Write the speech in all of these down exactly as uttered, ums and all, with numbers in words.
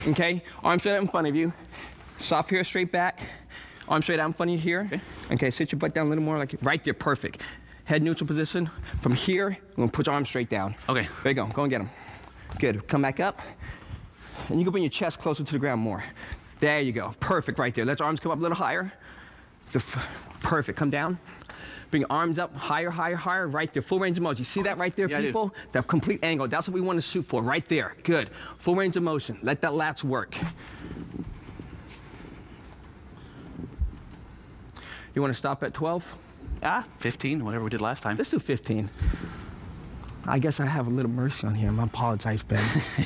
Okay, arm straight out in front of you. Soft here, straight back. Arm straight out in front of you here. Okay, okay, sit your butt down a little more, like right there, perfect. Head neutral position. From here, I'm gonna put your arms straight down. Okay. There you go, go and get them. Good, come back up. And you can bring your chest closer to the ground more. There you go, perfect right there. Let your arms come up a little higher. The f perfect, come down. Bring your arms up higher, higher, higher, right there. Full range of motion. You see that right there, yeah, people? That complete angle. That's what we want to shoot for, right there. Good. Full range of motion. Let that lats work. You want to stop at twelve? Ah, fifteen, whatever we did last time. Let's do fifteen. I guess I have a little mercy on him. I apologize, Ben.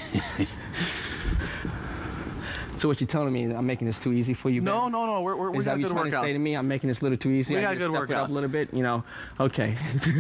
So what you're telling me, I'm making this too easy for you, Ben? No, no, no, we're, we're, we Is got that a what good you're trying workout. to say to me? I'm making this a little too easy? We I got a need to good step workout. it up a little bit, you know? Okay.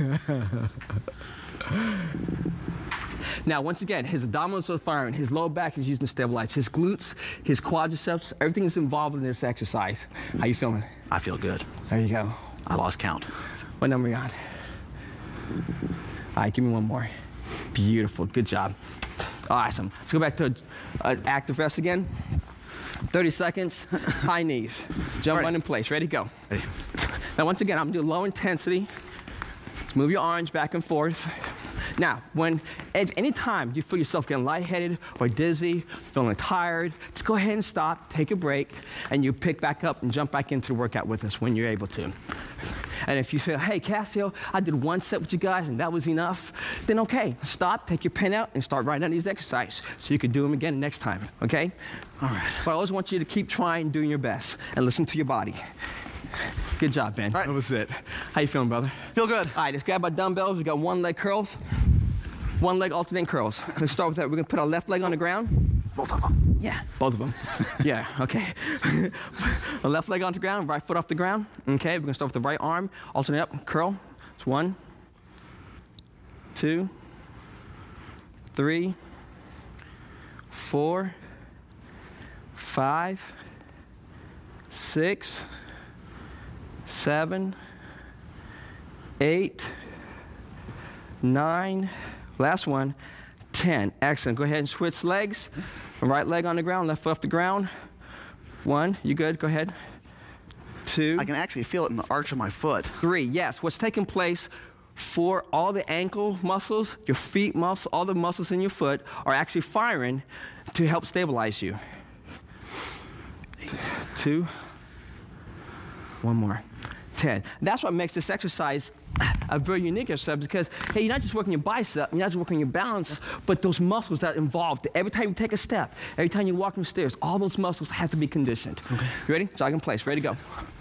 Now, once again, his abdominals are firing. His lower back is using to stabilize. His glutes, his quadriceps, everything is involved in this exercise. How you feeling? I feel good. There you go. I lost count. What number are you on? All right, give me one more. Beautiful, good job. Awesome. Let's go back to uh, active rest again. thirty seconds, high knees. Jump, Right. run in place, ready, go. Ready. Now, once again, I'm gonna do low intensity. Let's move your arms back and forth. Now, when, if any time you feel yourself getting lightheaded or dizzy, feeling tired, just go ahead and stop, take a break, and you pick back up and jump back into the workout with us when you're able to. And if you feel, hey, Cassio, I did one set with you guys and that was enough, then okay, stop, take your pen out, and start writing down these exercises so you can do them again next time, okay? All right. But I always want you to keep trying, doing your best, and listen to your body. Good job, Ben. All right. That was it. How you feeling, brother? Feel good. All right, let's grab our dumbbells. We got one leg curls, one leg alternate curls. Let's start with that. We're gonna put our left leg on the ground. Both of them. Yeah, both of them. Yeah, okay. The left leg onto the ground, right foot off the ground. Okay, we're gonna start with the right arm. Alternate up, curl. It's one, two, three, four, five, six, seven, eight, nine, last one, ten. Excellent. Go ahead and switch legs. Right leg on the ground, left foot off the ground. One, you good? Go ahead. Two. I can actually feel it in the arch of my foot. Three. Yes, what's taking place for all the ankle muscles, your feet muscles, all the muscles in your foot are actually firing to help stabilize you. Eight. Two. One more. ten. That's what makes this exercise a very unique exercise because, hey, you're not just working your bicep, you're not just working your balance, but those muscles that are involved. Every time you take a step, every time you walk upstairs, all those muscles have to be conditioned. Okay. You ready? Jog in place. Ready to go.